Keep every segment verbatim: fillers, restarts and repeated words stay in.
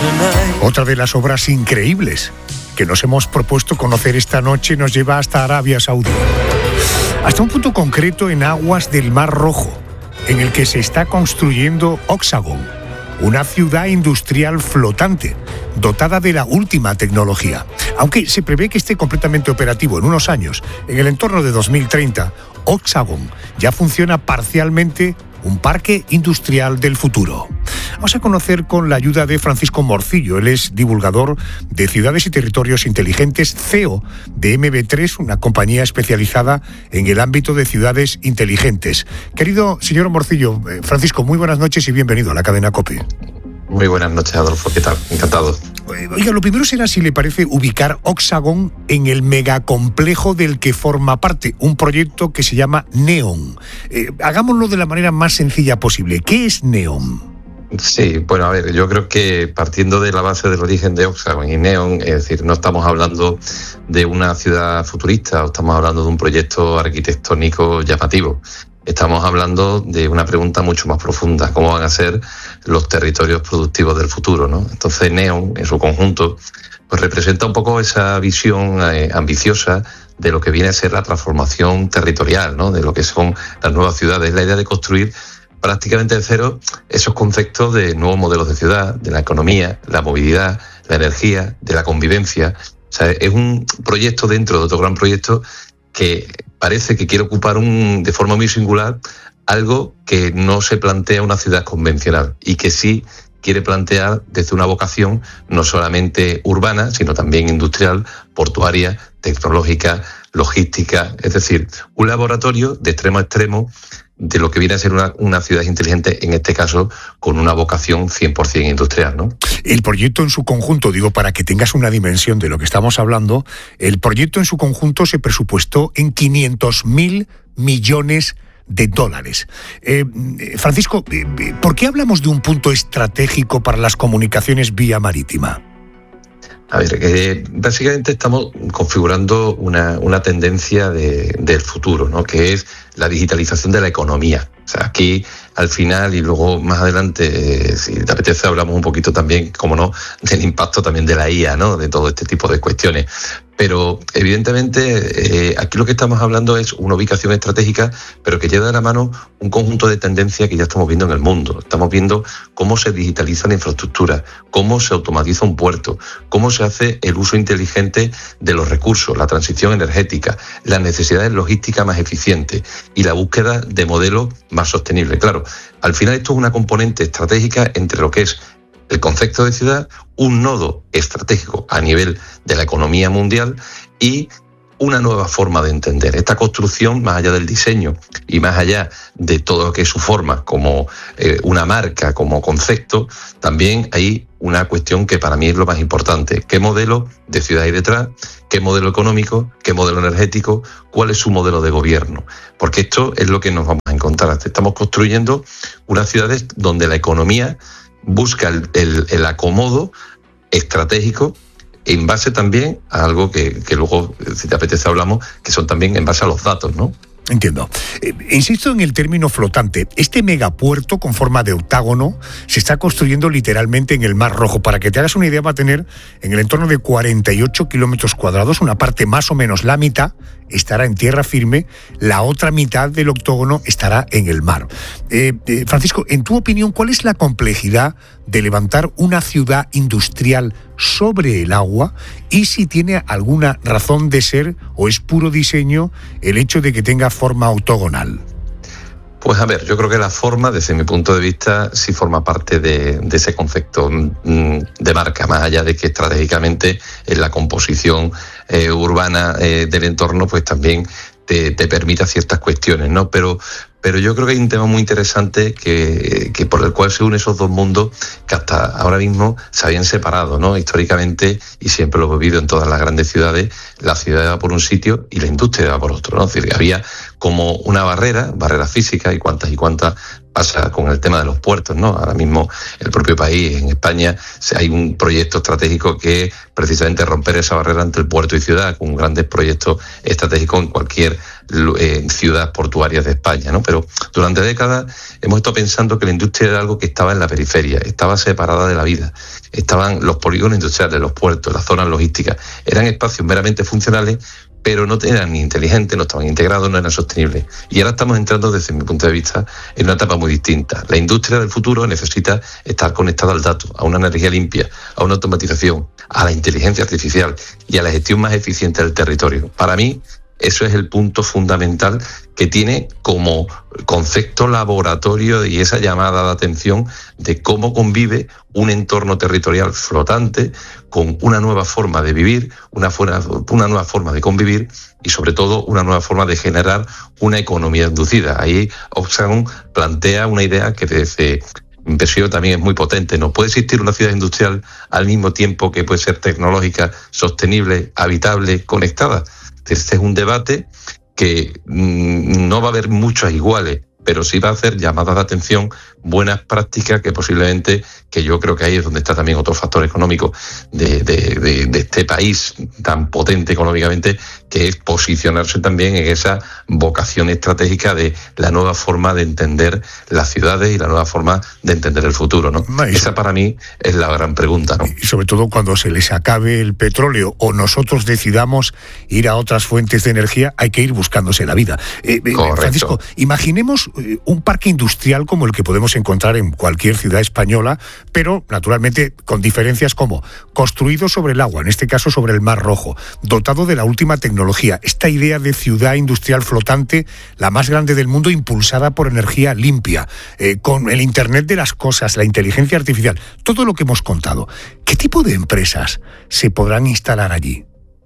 Otra de las obras increíbles que nos hemos propuesto conocer esta noche nos lleva hasta Arabia Saudí, hasta un punto concreto en aguas del Mar Rojo, en el que se está construyendo Oxagon, una ciudad industrial flotante, dotada de la última tecnología. Aunque se prevé que esté completamente operativo en unos años, en el entorno de dos mil treinta, Oxagon ya funciona parcialmente un parque industrial del futuro. Vamos a conocer con la ayuda de Francisco Morcillo. Él es divulgador de Ciudades y Territorios Inteligentes, C E O de eme be tres, una compañía especializada en el ámbito de ciudades inteligentes. Querido señor Morcillo, eh, Francisco, muy buenas noches y bienvenido a la cadena COPE. Muy buenas noches, Adolfo. ¿Qué tal? Encantado. Oiga, lo primero será, si le parece, ubicar Oxagon en el megacomplejo del que forma parte, un proyecto que se llama NEOM. Eh, hagámoslo de la manera más sencilla posible. ¿Qué es NEOM? Sí, bueno, a ver, yo creo que partiendo de la base del origen de Oxagon y NEOM, es decir, no estamos hablando de una ciudad futurista, o estamos hablando de un proyecto arquitectónico llamativo. Estamos hablando de una pregunta mucho más profunda: ¿cómo van a ser los territorios productivos del futuro, ¿no? Entonces, NEOM, en su conjunto, pues representa un poco esa visión eh, ambiciosa de lo que viene a ser la transformación territorial, ¿no? De lo que son las nuevas ciudades, la idea de construir prácticamente de cero esos conceptos de nuevos modelos de ciudad, de la economía, la movilidad, la energía, de la convivencia. O sea, es un proyecto dentro de otro gran proyecto que parece que quiere ocupar un, de forma muy singular algo que no se plantea una ciudad convencional y que sí quiere plantear desde una vocación no solamente urbana, sino también industrial, portuaria, tecnológica, logística. Es decir, un laboratorio de extremo a extremo de lo que viene a ser una, una ciudad inteligente, en este caso con una vocación cien por ciento industrial, ¿no? El proyecto en su conjunto, digo, para que tengas una dimensión de lo que estamos hablando, el proyecto en su conjunto se presupuestó en quinientos mil millones de dólares. Eh, Francisco, ¿por qué hablamos de un punto estratégico para las comunicaciones vía marítima? A ver, eh, básicamente estamos configurando una, una tendencia de, del futuro, ¿no? Que es la digitalización de la economía. O sea, aquí al final, y luego más adelante, eh, si te apetece, hablamos un poquito también, como no, del impacto también de la I A, ¿no? De todo este tipo de cuestiones. Pero evidentemente eh, aquí lo que estamos hablando es una ubicación estratégica, pero que lleva de la mano un conjunto de tendencias que ya estamos viendo en el mundo. Estamos viendo cómo se digitaliza la infraestructura, cómo se automatiza un puerto, cómo se hace el uso inteligente de los recursos, la transición energética, las necesidades logísticas más eficientes y la búsqueda de modelos más sostenibles. Claro, al final esto es una componente estratégica entre lo que es el concepto de ciudad, un nodo estratégico a nivel de la economía mundial y una nueva forma de entender esta construcción, más allá del diseño y más allá de todo lo que es su forma como eh, una marca, como concepto. También hay una cuestión que para mí es lo más importante: qué modelo de ciudad hay detrás, qué modelo económico, qué modelo energético, cuál es su modelo de gobierno, porque esto es lo que nos vamos a encontrar. Estamos construyendo unas ciudades donde la economía busca el, el, el acomodo estratégico en base también a algo que, que luego, si te apetece, hablamos, que son también en base a los datos, ¿no? Entiendo. Eh, insisto en el término flotante. Este megapuerto con forma de octágono se está construyendo literalmente en el Mar Rojo. Para que te hagas una idea, va a tener en el entorno de cuarenta y ocho kilómetros cuadrados. Una parte más o menos, la mitad, estará en tierra firme. La otra mitad del octógono estará en el mar. Eh, eh, Francisco, en tu opinión, ¿cuál es la complejidad de levantar una ciudad industrial sobre el agua? Y si tiene alguna razón de ser o es puro diseño el hecho de que tenga forma octogonal. Pues a ver, yo creo que la forma, desde mi punto de vista, sí forma parte de, de ese concepto de marca, más allá de que estratégicamente en la composición eh, urbana eh, del entorno, pues también te, te permita ciertas cuestiones, ¿no? Pero Pero yo creo que hay un tema muy interesante que, que por el cual se unen esos dos mundos que hasta ahora mismo se habían separado, ¿no? Históricamente, y siempre lo he vivido en todas las grandes ciudades, la ciudad va por un sitio y la industria va por otro, ¿no? Es decir, había como una barrera, barrera física, y cuántas y cuántas pasa con el tema de los puertos, ¿no? Ahora mismo el propio país, en España, hay un proyecto estratégico que precisamente romper esa barrera entre el puerto y ciudad, con grandes proyectos estratégicos en cualquier eh, ciudad portuaria de España, ¿no? Pero durante décadas hemos estado pensando que la industria era algo que estaba en la periferia, estaba separada de la vida. Estaban los polígonos industriales, los puertos, las zonas logísticas, eran espacios meramente funcionales, pero no eran ni inteligentes, no estaban integrados, no eran sostenibles. Y ahora estamos entrando, desde mi punto de vista, en una etapa muy distinta. La industria del futuro necesita estar conectada al dato, a una energía limpia, a una automatización, a la inteligencia artificial y a la gestión más eficiente del territorio. Para mí, eso es el punto fundamental que tiene como concepto laboratorio y esa llamada de atención de cómo convive un entorno territorial flotante con una nueva forma de vivir, una, fuera, una nueva forma de convivir y sobre todo una nueva forma de generar una economía inducida. Ahí Oxfam plantea una idea que desde mi impresión también es muy potente. No puede existir una ciudad industrial al mismo tiempo que puede ser tecnológica, sostenible, habitable, conectada. Este es un debate que mmm, no va a haber muchos iguales, pero sí va a hacer llamadas de atención, buenas prácticas que posiblemente, que yo creo que ahí es donde está también otro factor económico de, de, de, de este país tan potente económicamente, que es posicionarse también en esa vocación estratégica de la nueva forma de entender las ciudades y la nueva forma de entender el futuro, ¿no? No, esa para mí es la gran pregunta, ¿no? Y sobre todo cuando se les acabe el petróleo o nosotros decidamos ir a otras fuentes de energía, hay que ir buscándose la vida. Eh, Correcto. Francisco, imaginemos un parque industrial como el que podemos encontrar en cualquier ciudad española, pero naturalmente con diferencias como construido sobre el agua, en este caso sobre el Mar Rojo, dotado de la última tecnología. Esta idea de ciudad industrial flotante, la más grande del mundo, impulsada por energía limpia, eh, con el Internet de las cosas, la inteligencia artificial, todo lo que hemos contado. ¿Qué tipo de empresas se podrán instalar allí?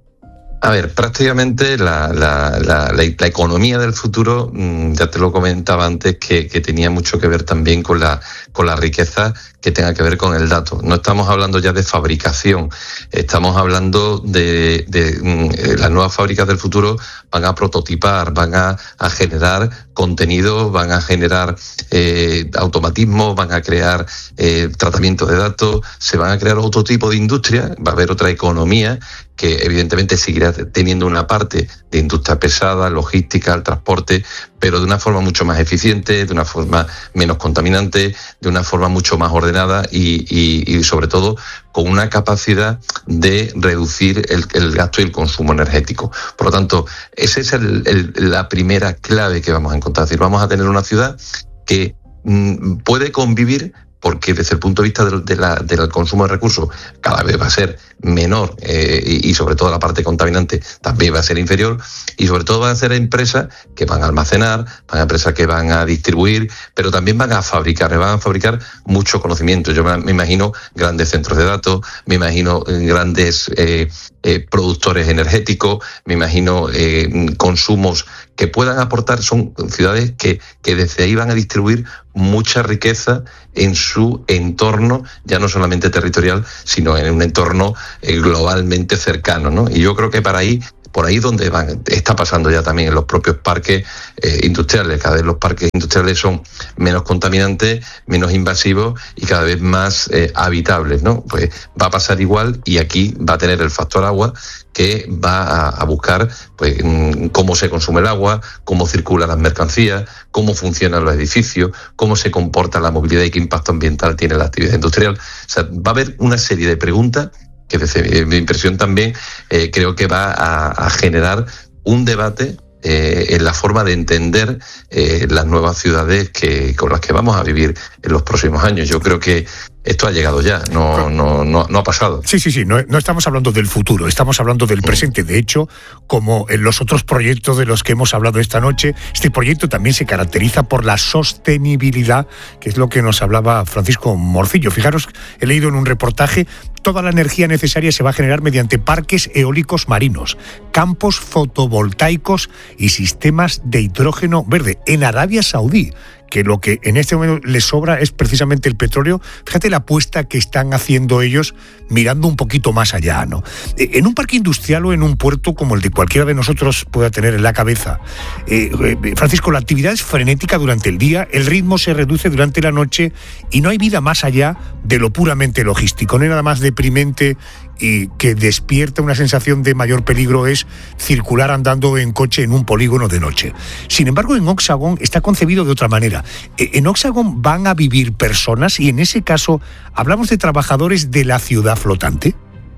A ver, prácticamente la, la, la, la, la economía del futuro, ya te lo comentaba antes, que, que tenía mucho que ver también con la, con la riqueza que tenga que ver con el dato. No estamos hablando ya de fabricación, estamos hablando de, de, de las nuevas fábricas del futuro van a prototipar, van a, a generar contenidos, van a generar eh, automatismos, van a crear eh, tratamiento de datos, se van a crear otro tipo de industria, va a haber otra economía que evidentemente seguirá teniendo una parte de industria pesada, logística, el transporte, pero de una forma mucho más eficiente, de una forma menos contaminante, de una forma mucho más ordenada y, y, y sobre todo con una capacidad de reducir el, el gasto y el consumo energético. Por lo tanto, esa es el, el, la primera clave que vamos a encontrar. Es decir, vamos a tener una ciudad que mmm, puede convivir, porque desde el punto de vista del, de la, del consumo de recursos cada vez va a ser menor eh, y, y sobre todo la parte contaminante también va a ser inferior y sobre todo van a ser empresas que van a almacenar, van a empresas que van a distribuir, pero también van a fabricar, van a fabricar mucho conocimiento. Yo me, me imagino grandes centros de datos, me imagino grandes eh, eh, productores energéticos, me imagino eh, consumos que puedan aportar, son ciudades que, que desde ahí van a distribuir mucha riqueza en su entorno, ya no solamente territorial, sino en un entorno eh, globalmente cercano, ¿no? Y yo creo que para ahí, por ahí donde van, está pasando ya también en los propios parques eh, industriales. Cada vez los parques industriales son menos contaminantes, menos invasivos y cada vez más eh, habitables, ¿no? Pues va a pasar igual y aquí va a tener el factor agua que va a, a buscar pues cómo se consume el agua, cómo circulan las mercancías, cómo funcionan los edificios, cómo se comporta la movilidad y qué impacto ambiental tiene la actividad industrial. O sea, va a haber una serie de preguntas que desde mi impresión también eh, creo que va a, a generar un debate eh, en la forma de entender eh, las nuevas ciudades que, con las que vamos a vivir en los próximos años. Yo creo que esto ha llegado ya, no, no, no, no ha pasado. Sí, sí, sí, no, no estamos hablando del futuro, estamos hablando del presente. De hecho, como en los otros proyectos de los que hemos hablado esta noche, este proyecto también se caracteriza por la sostenibilidad, que es lo que nos hablaba Francisco Morcillo. Fijaros, he leído en un reportaje, toda la energía necesaria se va a generar mediante parques eólicos marinos, campos fotovoltaicos y sistemas de hidrógeno verde en Arabia Saudí, que lo que en este momento les sobra es precisamente el petróleo. Fíjate la apuesta que están haciendo ellos mirando un poquito más allá, ¿no? En un parque industrial o en un puerto como el de cualquiera de nosotros pueda tener en la cabeza, eh, eh, Francisco, la actividad es frenética durante el día, el ritmo se reduce durante la noche y no hay vida más allá de lo puramente logístico. No hay nada más deprimente y que despierta una sensación de mayor peligro es circular andando en coche en un polígono de noche. Sin embargo, en Oxagon está concebido de otra manera. En Oxagon van a vivir personas y en ese caso hablamos de trabajadores de la ciudad flotante.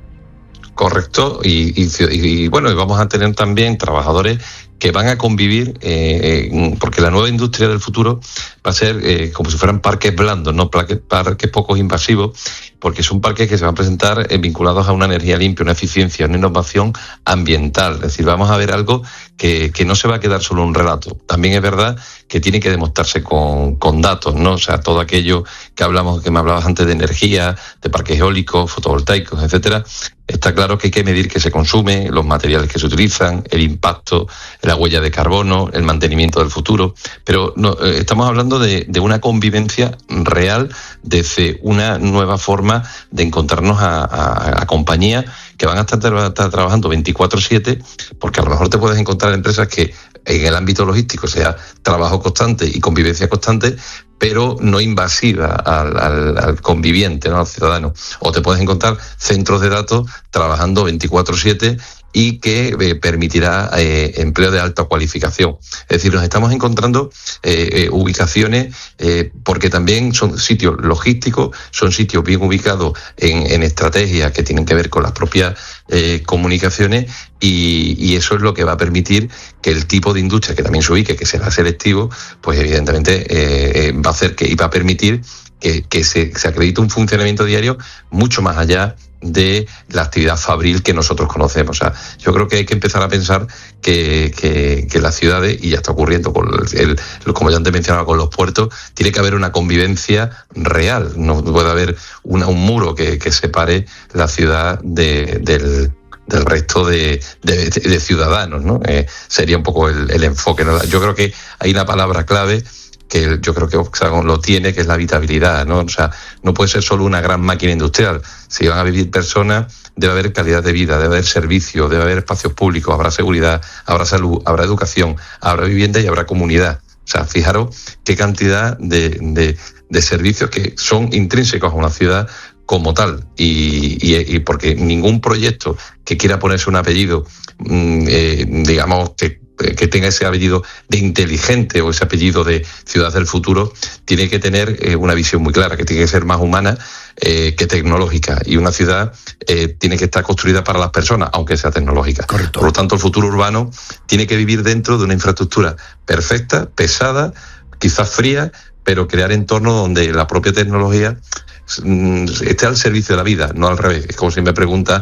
Correcto, y, y, y bueno, y vamos a tener también trabajadores que van a convivir, eh, eh, porque la nueva industria del futuro va a ser eh, como si fueran parques blandos, no parques, parques poco invasivos, porque son parques que se van a presentar eh, vinculados a una energía limpia, una eficiencia, una innovación ambiental. Es decir, vamos a ver algo que, que no se va a quedar solo un relato. También es verdad que tiene que demostrarse con, con datos, ¿no? O sea, todo aquello que hablamos, que me hablabas antes de energía, de parques eólicos, fotovoltaicos, etcétera. Está claro que hay que medir qué se consume, los materiales que se utilizan, el impacto, la huella de carbono, el mantenimiento del futuro, pero no, eh, estamos hablando de, de una convivencia real, desde una nueva forma de encontrarnos a, a, a compañías que van a estar, tra- estar trabajando veinticuatro siete, porque a lo mejor te puedes encontrar empresas que en el ámbito logístico sea trabajo constante y convivencia constante, pero no invasiva al, al, al conviviente, ¿no? Al ciudadano. O te puedes encontrar centros de datos trabajando veinticuatro siete y que eh, permitirá eh, empleo de alta cualificación. Es decir, nos estamos encontrando eh, eh, ubicaciones, eh, porque también son sitios logísticos, son sitios bien ubicados en, en estrategias que tienen que ver con las propias eh, comunicaciones, y, y eso es lo que va a permitir que el tipo de industria que también se ubique, que será selectivo, pues evidentemente eh, eh, va a hacer que y va a permitir que, que se, se acredite un funcionamiento diario mucho más allá de la actividad fabril que nosotros conocemos. O sea, yo creo que hay que empezar a pensar que, que, que las ciudades, y ya está ocurriendo con el, el, como ya antes mencionaba, con los puertos, tiene que haber una convivencia real. No puede haber una, un muro que, que separe la ciudad de, del del resto de, de, de ciudadanos, ¿no? Eh, sería un poco el, el enfoque, ¿no? Yo creo que hay una palabra clave que yo creo que Oxagon lo tiene, que es la habitabilidad, ¿no? O sea, no puede ser solo una gran máquina industrial. Si van a vivir personas, debe haber calidad de vida, debe haber servicio, debe haber espacios públicos, habrá seguridad, habrá salud, habrá educación, habrá vivienda y habrá comunidad. O sea, fijaros qué cantidad de, de, de servicios que son intrínsecos a una ciudad como tal, y, y, y porque ningún proyecto que quiera ponerse un apellido, eh, digamos, que, que tenga ese apellido de inteligente o ese apellido de ciudad del futuro, tiene que tener eh, una visión muy clara, que tiene que ser más humana eh, que tecnológica, y una ciudad eh, tiene que estar construida para las personas, aunque sea tecnológica. Correcto. Por lo tanto, el futuro urbano tiene que vivir dentro de una infraestructura perfecta, pesada, quizás fría, pero crear entornos donde la propia tecnología esté al servicio de la vida, no al revés. Es como si me pregunta,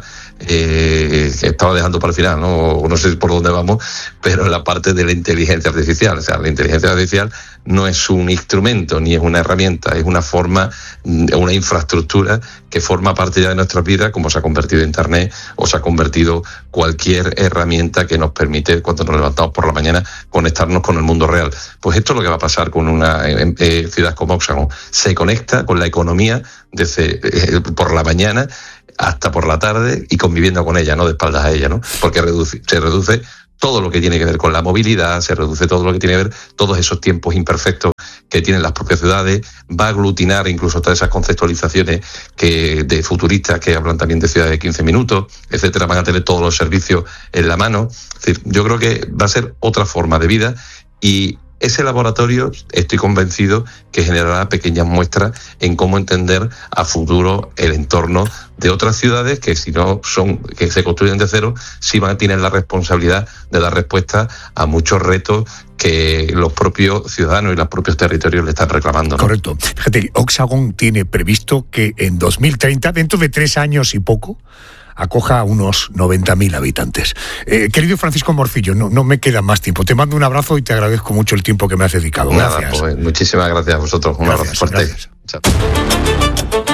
eh, que estaba dejando para el final, ¿no? No sé por dónde vamos, pero la parte de la inteligencia artificial. O sea, la inteligencia artificial no es un instrumento ni es una herramienta, es una forma, una infraestructura que forma parte ya de nuestras vidas, como se ha convertido Internet o se ha convertido cualquier herramienta que nos permite, cuando nos levantamos por la mañana, conectarnos con el mundo real. Pues esto es lo que va a pasar con una eh, eh, ciudad como Oxagon. Se conecta con la economía desde eh, por la mañana hasta por la tarde y conviviendo con ella, no de espaldas a ella, ¿no? Porque reduce, se reduce todo lo que tiene que ver con la movilidad, se reduce todo lo que tiene que ver, todos esos tiempos imperfectos que tienen las propias ciudades, va a aglutinar incluso todas esas conceptualizaciones que de futuristas que hablan también de ciudades de quince minutos, etcétera, van a tener todos los servicios en la mano. Es decir, yo creo que va a ser otra forma de vida, y ese laboratorio, estoy convencido que generará pequeñas muestras en cómo entender a futuro el entorno de otras ciudades que, si no son, que se construyen de cero, sí van a tener la responsabilidad de dar respuesta a muchos retos que los propios ciudadanos y los propios territorios le están reclamando, ¿no? Correcto. Fíjate, Oxagon tiene previsto que en dos mil treinta, dentro de tres años y poco, acoja a unos noventa mil habitantes. Eh, querido Francisco Morcillo, no, no me queda más tiempo. Te mando un abrazo y te agradezco mucho el tiempo que me has dedicado. Nada, gracias. Pues, muchísimas gracias a vosotros. Un gracias, abrazo fuerte. Gracias. Chao.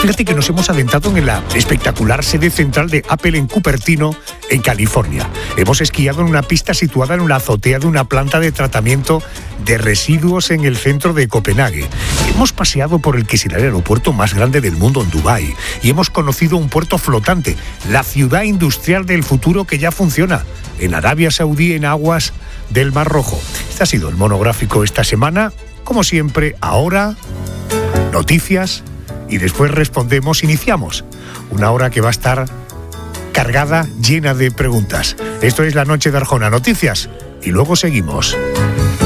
Fíjate que nos hemos adentrado en la espectacular sede central de Apple en Cupertino, en California. Hemos esquiado en una pista situada en una azotea de una planta de tratamiento de residuos en el centro de Copenhague. Hemos paseado por el que será el aeropuerto más grande del mundo en Dubái y hemos conocido un puerto flotante, la ciudad industrial del futuro que ya funciona en Arabia Saudí, en aguas del Mar Rojo. Este ha sido el monográfico esta semana. Como siempre, ahora, noticias y después respondemos, iniciamos una hora que va a estar cargada, llena de preguntas. Esto es La Noche de Arjona, noticias y luego seguimos.